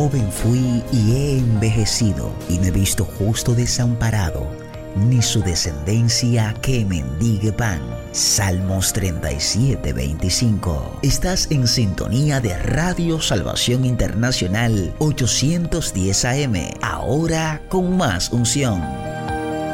Joven fui y he envejecido, y no he visto justo desamparado, ni su descendencia que mendigue pan. Salmos 37:25. Estás en sintonía de Radio Salvación Internacional 810 AM, ahora con más unción.